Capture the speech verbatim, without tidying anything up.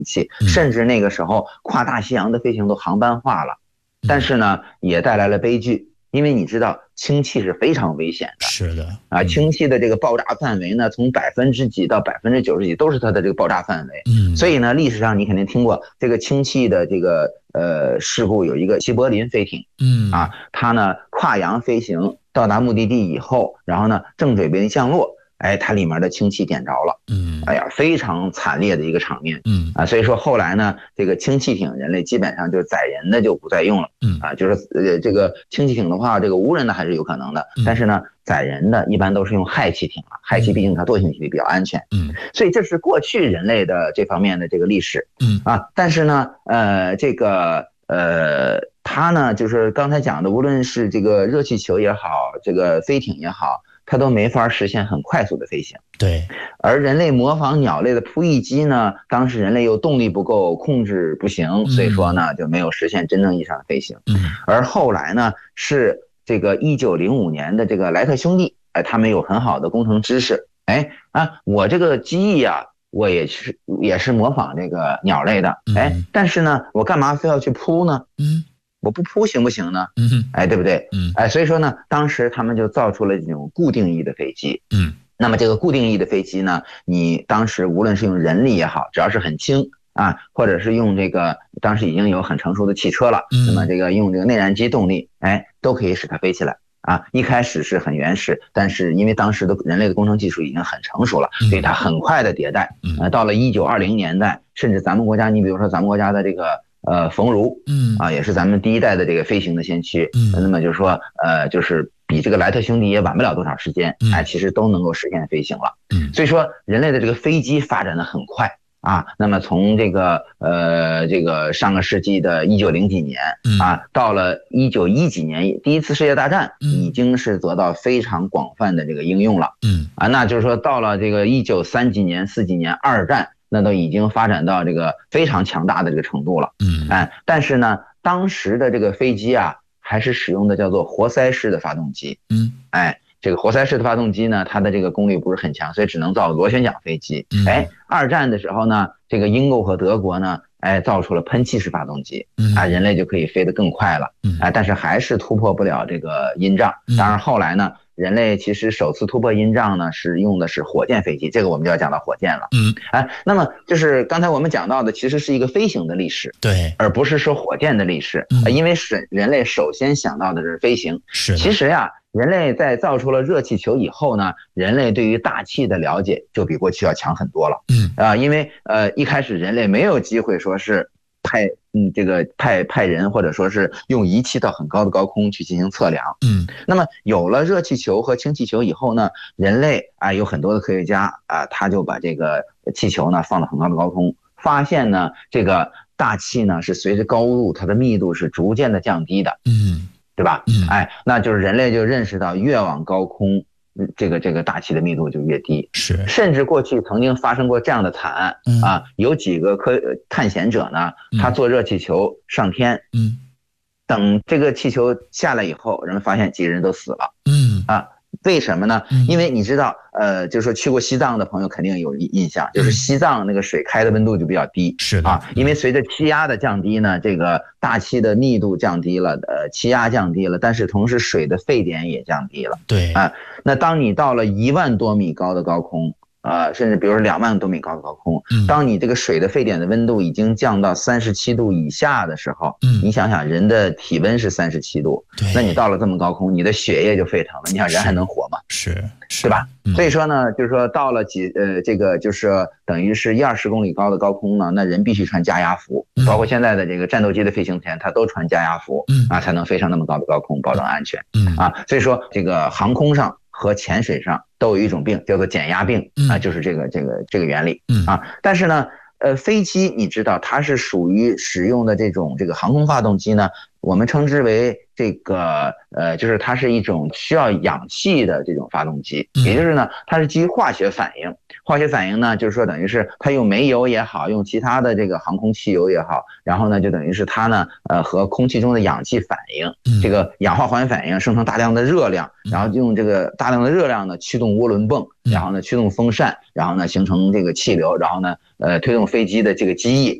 气，甚至那个时候跨大西洋的飞行都航班化了，但是呢，也带来了悲剧。因为你知道氢气是非常危险的， 是的啊，氢气的这个爆炸范围呢，从百分之几到百分之九十几都是它的这个爆炸范围。 嗯， 所以呢，历史上你肯定听过这个氢气的这个呃事故，有一个西柏林飞艇， 嗯啊，它呢跨洋飞行到达目的地以后，然后呢正准备降落，哎，它里面的氢气点着了， 嗯， 哎呀，非常惨烈的一个场面， 嗯啊，所以说后来呢，这个氢气艇人类基本上就载人的就不再用了， 嗯啊，就是呃这个氢气艇的话，这个无人的还是有可能的，但是呢，载人的一般都是用氦气艇了，氦气毕竟它惰性气比较安全， 嗯， 所以这是过去人类的这方面的这个历史， 嗯啊，但是呢，呃，这个呃，它呢就是刚才讲的，无论是这个热气球也好，这个飞艇也好。它都没法实现很快速的飞行， 对。 而人类模仿鸟类的扑翼机呢，当时人类又动力不够，控制不行，所以说呢就没有实现真正意义上的飞行。 嗯， 而后来呢是这个一九零五年的这个莱特兄弟，哎，他们有很好的工程知识，哎啊，我这个机翼啊，我也是也是模仿这个鸟类的，哎，但是呢，我干嘛非要去扑呢？ 嗯。 我不扑行不行呢？ 嗯， 哎，对不对？ 嗯， 哎，所以说呢，当时他们就造出了这种固定翼的飞机。 嗯， 那么这个固定翼的飞机呢，你当时无论是用人力也好，只要是很轻啊，或者是用这个当时已经有很成熟的汽车了， 嗯， 那么这个用这个内燃机动力，哎，都可以使它飞起来。啊，一开始是很原始，但是因为当时的人类的工程技术已经很成熟了，所以它很快的迭代。呃，到了一九二零年代，甚至咱们国家，你比如说咱们国家的这个呃冯如， 嗯啊，也是咱们第一代的这个飞行的先驱。嗯，那么就是说，呃，就是比这个莱特兄弟也晚不了多少时间，哎，其实都能够实现飞行了。嗯，所以说人类的这个飞机发展的很快。啊，那么从这个呃这个上个世纪的一九零几年啊，到了一九一几年，第一次世界大战已经是得到非常广泛的这个应用了。嗯，啊，那就是说到了这个一九三几年、四几年，二战那都已经发展到这个非常强大的这个程度了。嗯，哎，但是呢，当时的这个飞机啊，还是使用的叫做活塞式的发动机。嗯，哎。这个活塞式的发动机呢，它的这个功率不是很强，所以只能造螺旋桨飞机。哎，二战的时候呢，这个英国和德国呢，哎，造出了喷气式发动机，啊，人类就可以飞得更快了。哎，但是还是突破不了这个音障。当然后来呢，人类其实首次突破音障呢，是用的是火箭飞机，这个我们就要讲到火箭了。嗯，哎，那么就是刚才我们讲到的，其实是一个飞行的历史， 对，而不是说火箭的历史。嗯，因为是人类首先想到的是飞行。 是， 其实呀。人类在造出了热气球以后呢，人类对于大气的了解就比过去要强很多了。嗯啊，因为呃一开始人类没有机会说是派嗯这个派派人或者说是用仪器到很高的高空去进行测量。嗯，那么有了热气球和氢气球以后呢，人类啊有很多的科学家啊，他就把这个气球呢放到很高的高空，发现呢这个大气呢是随着高度它的密度是逐渐的降低的。嗯。对吧？嗯，哎，那就是人类就认识到越往高空，这个这个大气的密度就越低。 是， 甚至过去曾经发生过这样的惨案、嗯、啊，有几个科探险者呢，他坐热气球上天，嗯，等这个气球下来以后，人们发现几个人都死了。嗯啊。为什么呢？因为你知道，呃，就是说去过西藏的朋友肯定有印象，就是西藏那个水开的温度就比较低， 是啊，因为随着气压的降低呢，这个大气的密度降低了，呃，气压降低了，但是同时水的沸点也降低了， 对啊，那当你到了一万多米高的高空。呃，甚至比如说两万多米高的高空，当你这个水的沸点的温度已经降到三十七度以下的时候，嗯，你想想人的体温是三十七度，对，那你到了这么高空，你的血液就沸腾了，你想人还能活吗？ 是， 是吧？嗯、所以说呢，就是说到了几呃这个就是等于是一二十公里高的高空呢，那人必须穿加压服，嗯、包括现在的这个战斗机的飞行前，它都穿加压服，嗯啊，才能飞上那么高的高空，保证安全，嗯啊，所以说这个航空上和潜水上都有一种病叫做减压病啊，就是这个这个这个原理啊。但是呢，呃，飞机你知道它是属于使用的这种这个航空发动机呢， 我们称之为这个呃，就是它是一种需要氧气的这种发动机，也就是呢，它是基于化学反应。化学反应呢，就是说等于是它用煤油也好，用其他的这个航空汽油也好，然后呢，就等于是它呢，呃，和空气中的氧气反应，这个氧化还原反应生成大量的热量，然后用这个大量的热量呢驱动涡轮泵，然后呢驱动风扇，然后呢形成这个气流，然后呢，呃，推动飞机的这个机翼，